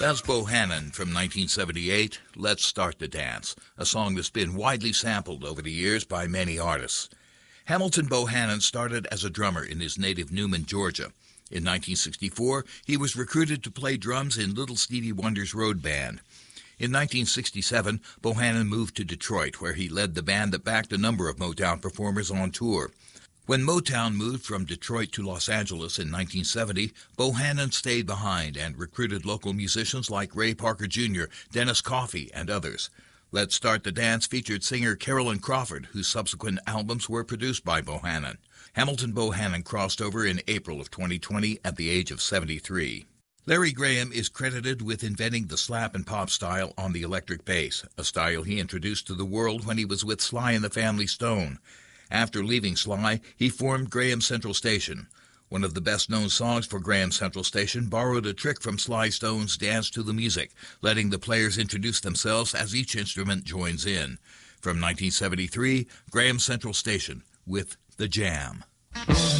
That's Bohannon from 1978, Let's Start the Dance, a song that's been widely sampled over the years by many artists. Hamilton Bohannon started as a drummer in his native Newman, Georgia. In 1964, he was recruited to play drums in Little Stevie Wonder's road band. In 1967, Bohannon moved to Detroit, where he led the band that backed a number of Motown performers on tour. When Motown moved from Detroit to Los Angeles in 1970, Bohannon stayed behind and recruited local musicians like Ray Parker Jr., Dennis Coffey, and others. Let's Start the Dance featured singer Carolyn Crawford, whose subsequent albums were produced by Bohannon. Hamilton Bohannon crossed over in April of 2020 at the age of 73. Larry Graham is credited with inventing the slap and pop style on the electric bass, a style he introduced to the world when he was with Sly and the Family Stone. After leaving Sly, he formed Graham Central Station. One of the best-known songs for Graham Central Station borrowed a trick from Sly Stone's Dance to the Music, letting the players introduce themselves as each instrument joins in. From 1973, Graham Central Station with The Jam.